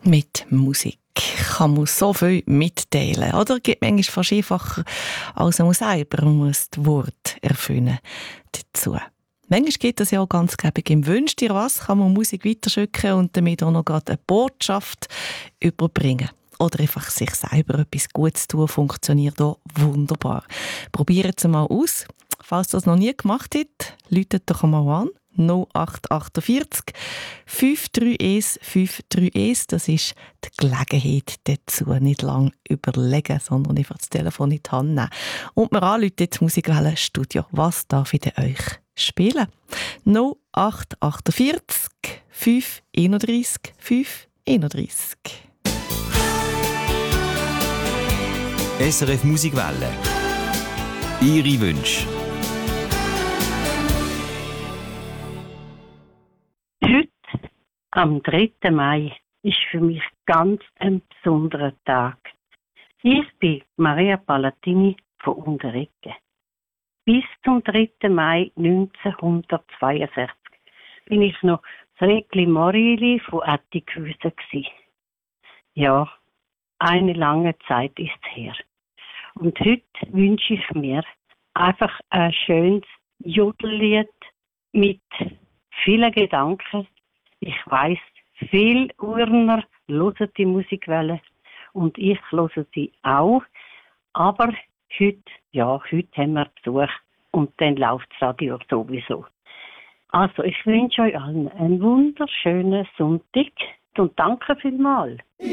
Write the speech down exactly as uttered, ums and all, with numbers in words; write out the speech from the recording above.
Mit Musik kann man so viel mitteilen, oder? Es gibt manchmal fast einfacher, als man selber muss das Wort erfinden dazu. Manchmal geht das ja auch ganz gäbig. Im «Wünsch dir was» kann man Musik weiterschicken und damit auch noch gerade eine Botschaft überbringen. Oder einfach sich selber etwas Gutes tun, funktioniert auch wunderbar. Probiert es mal aus. Falls das noch nie gemacht habt, läutet doch mal an. null acht vier acht fünf drei eins fünf drei eins. Das ist die Gelegenheit dazu. Nicht lange überlegen, sondern einfach das Telefon in die Hand nehmen. Und wir anrufen das Musikwelle Studio. Was darf ich denn euch spielen? null acht vier acht fünf drei eins fünf drei eins. S R F Musikwelle. Ihre Wünsche. Heute, am dritten Mai, ist für mich ganz ein besonderer Tag. Ich bin Maria Palatini von Untereggen. Bis zum dritten Mai neunzehnhundertzweiundsechzig bin ich noch das Räckli Morili von Attikhüsen gsi. Ja, eine lange Zeit ist her. Und heute wünsche ich mir einfach ein schönes Jodellied mit vielen Gedanken. Ich weiss, viele Urner hören die Musikwelle und ich höre sie auch. Aber heute, ja, heute haben wir Besuch und dann läuft das Radio sowieso. Also, ich wünsche euch allen einen wunderschönen Sonntag und danke vielmals.